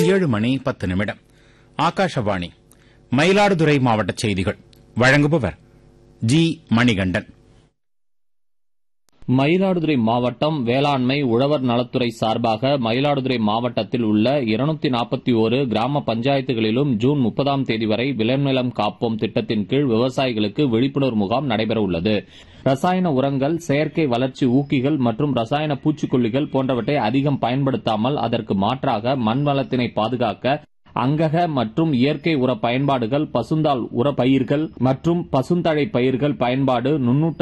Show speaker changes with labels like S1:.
S1: நேரம் 7:10. ஆகாஷவாணி மயிலாடுதுறை மாவட்ட செய்திகள். வழங்குபவர் ஜி. மணிகண்டன்.
S2: மயிலாடுதுறை மாவட்டம் வேளாண்மை உழவர் நலத்துறை சார்பாக மயிலாடுதுறை மாவட்டத்தில் உள்ள 241 கிராம பஞ்சாயத்துகளிலும் ஜூன் 30ஆம் தேதி வரை விளைநிலம் காப்போம் திட்டத்தின் கீழ் விவசாயிகளுக்கு விழிப்புணர்வு முகாம் நடைபெறவுள்ளது. ரசாயன உரங்கள், செயற்கை வளர்ச்சி ஊக்கிகள் மற்றும் ரசாயன பூச்சிக்கொல்லிகள் போன்றவற்றை அதிகம் பயன்படுத்தாமல் அதற்கு மாற்றாக மண் வளத்தினை பாதுகாக்க அங்கக மற்றும் இயற்கை உர பயன்பாடுகள், பசுந்தாள் உர பயிர்கள் மற்றும் பசுந்தழை பயிர்கள் பயன்பாடு, நுண்ணூட்ட